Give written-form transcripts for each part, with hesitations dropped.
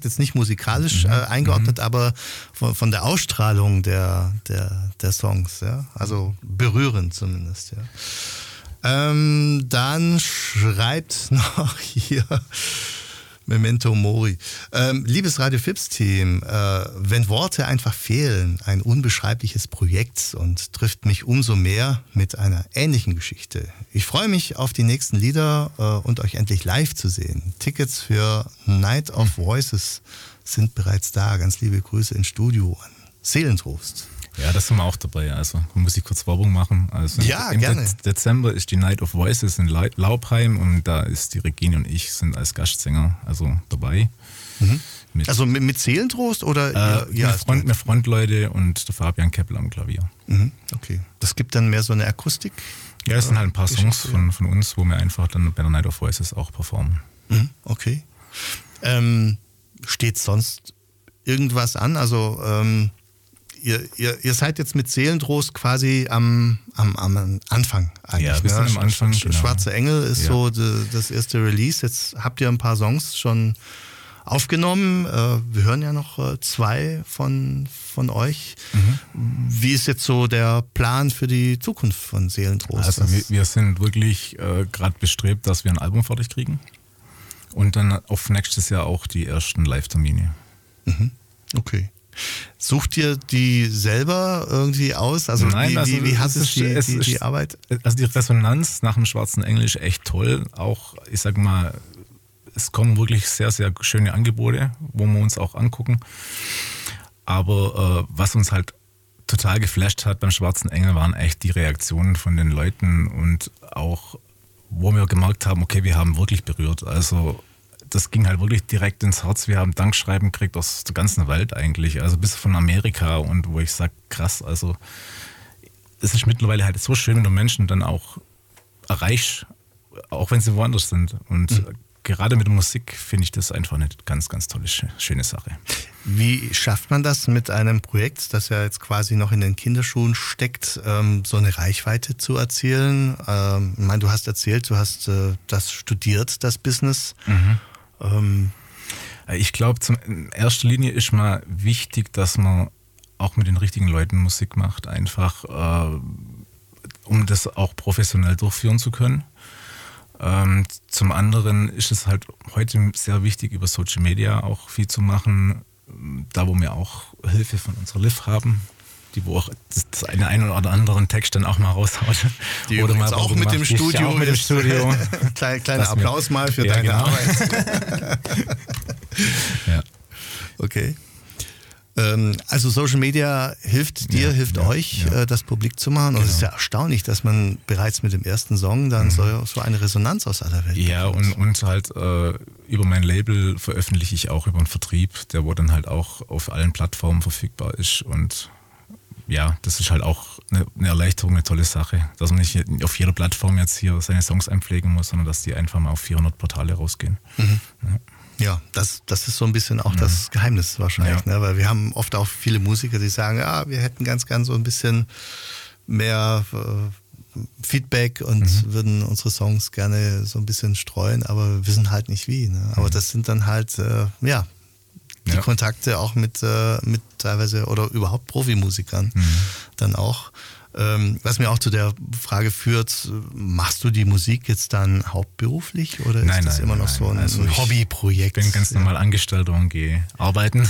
gesagt, jetzt nicht musikalisch eingeordnet, aber von der Ausstrahlung der Songs, ja. Also berührend zumindest, ja. Dann schreibt noch hier Memento Mori. Liebes Radio Fips Team, wenn Worte einfach fehlen, ein unbeschreibliches Projekt und trifft mich umso mehr mit einer ähnlichen Geschichte. Ich freue mich auf die nächsten Lieder und euch endlich live zu sehen. Tickets für Night of Voices sind bereits da. Ganz liebe Grüße ins Studio an Seelentrost. Ja, das sind wir auch dabei. Also muss ich kurz Werbung machen. Also ja, im gerne. Dezember ist die Night of Voices in Laubheim und da ist die Regine und ich sind als Gastsänger also dabei. Also mit Seelentrost oder? Mit Frontleute und der Fabian Keppel am Klavier. Okay. Das gibt dann mehr so eine Akustik? Ja, es sind halt ein paar Songs von uns, wo wir einfach dann bei der Night of Voices auch performen. Okay. Steht sonst irgendwas an? Also Ihr seid jetzt mit Seelentrost quasi am Anfang eigentlich. Ja, wir sind am Anfang. Genau. Schwarze Engel ist so das erste Release. Jetzt habt ihr ein paar Songs schon aufgenommen. Wir hören ja noch 2 von euch. Wie ist jetzt so der Plan für die Zukunft von Seelentrost? Also wir sind wirklich gerade bestrebt, dass wir ein Album fertig kriegen. Und dann auf nächstes Jahr auch die ersten Live-Termine. Okay. Sucht ihr die selber irgendwie aus? Also Nein, wie hat es die Arbeit? Also die Resonanz nach dem Schwarzen Engel ist echt toll. Auch, ich sag mal, es kommen wirklich sehr, sehr schöne Angebote, wo wir uns auch angucken. Aber was uns halt total geflasht hat beim Schwarzen Engel, waren echt die Reaktionen von den Leuten und auch, wo wir gemerkt haben, okay, wir haben wirklich berührt. Also das ging halt wirklich direkt ins Herz. Wir haben Dankschreiben gekriegt aus der ganzen Welt eigentlich, also bis von Amerika und wo ich sage, krass, also es ist mittlerweile halt so schön, wenn du Menschen dann auch erreichst, auch wenn sie woanders sind und gerade mit der Musik finde ich das einfach eine ganz, ganz tolle, schöne Sache. Wie schafft man das mit einem Projekt, das ja jetzt quasi noch in den Kinderschuhen steckt, so eine Reichweite zu erzielen? Ich meine, du hast erzählt, du hast das studiert, das Business. Ich glaube, in erster Linie ist mal wichtig, dass man auch mit den richtigen Leuten Musik macht, einfach um das auch professionell durchführen zu können. Zum anderen ist es halt heute sehr wichtig, über Social Media auch viel zu machen, da wo wir auch Hilfe von unserer Liv haben, die wo auch das einen oder anderen Text dann auch mal raushaut. Die oder mal auch mit dem Studio. Auch mit dem Studio. Kleiner Applaus mal für deine Arbeit. Ja. Okay. Also Social Media hilft dir, hilft euch, das publik zu machen. Und es ist ja erstaunlich, dass man bereits mit dem ersten Song dann so eine Resonanz aus aller Welt bekommt. Und halt über mein Label veröffentliche ich auch über einen Vertrieb, der wo dann halt auch auf allen Plattformen verfügbar ist. Und ja, das ist halt auch eine Erleichterung, eine tolle Sache, dass man nicht auf jeder Plattform jetzt hier seine Songs einpflegen muss, sondern dass die einfach mal auf 400 Portale rausgehen. Ja, das ist so ein bisschen auch das Geheimnis wahrscheinlich, ne? Weil wir haben oft auch viele Musiker, die sagen, ja, wir hätten ganz so ein bisschen mehr Feedback und würden unsere Songs gerne so ein bisschen streuen, aber wir wissen halt nicht wie. Ne? Aber das sind dann halt, die Kontakte auch mit teilweise oder überhaupt Profimusikern dann auch. Was mir auch zu der Frage führt, machst du die Musik jetzt dann hauptberuflich oder ist das immer noch so ein Hobbyprojekt? Ich bin ganz normal angestellt und gehe arbeiten.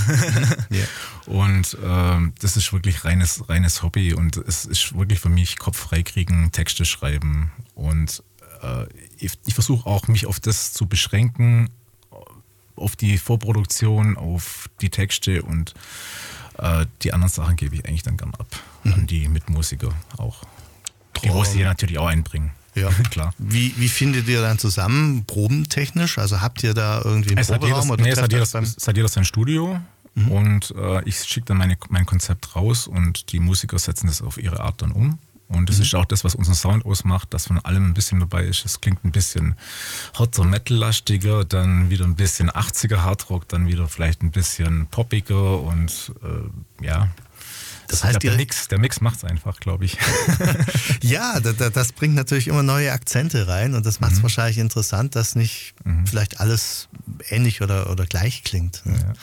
Und das ist wirklich reines Hobby und es ist wirklich für mich Kopf frei kriegen, Texte schreiben und ich versuche auch mich auf das zu beschränken, auf die Vorproduktion, auf die Texte und die anderen Sachen gebe ich eigentlich dann gern ab an die Mitmusiker auch. Die muss ich natürlich auch einbringen. Ja, klar. Wie findet ihr dann zusammen, probentechnisch? Also habt ihr da irgendwie einen Proberaum? Es hat jeder sein Studio und ich schicke dann mein Konzept raus und die Musiker setzen das auf ihre Art dann um. Und das ist auch das, was unseren Sound ausmacht, dass von allem ein bisschen dabei ist. Es klingt ein bisschen harter Metal-lastiger, dann wieder ein bisschen 80er Hardrock, dann wieder vielleicht ein bisschen poppiger und Das heißt, der Mix macht es einfach, glaube ich. Ja, das bringt natürlich immer neue Akzente rein und das macht es wahrscheinlich interessant, dass nicht vielleicht alles ähnlich oder gleich klingt. Ja.